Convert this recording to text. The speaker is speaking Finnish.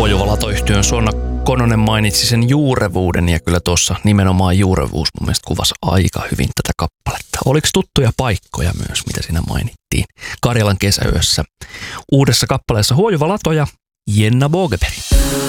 Huojuva Lato-yhtyön Suonna Kononen mainitsi sen juurevuuden ja kyllä tuossa nimenomaan juurevuus mun mielestä kuvasi aika hyvin tätä kappaletta. Oliko tuttuja paikkoja myös, mitä siinä mainittiin? Karjalan kesäyössä. Uudessa kappaleessa Huojuva Lato ja Jenna Bogeberg.